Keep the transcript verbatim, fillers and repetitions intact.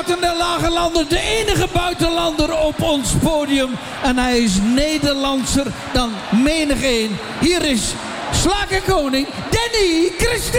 Piraten der Lage Landen, de enige buitenlander op ons podium. En hij is Nederlandser dan menig een. Hier is slagerkoning Danny Christine.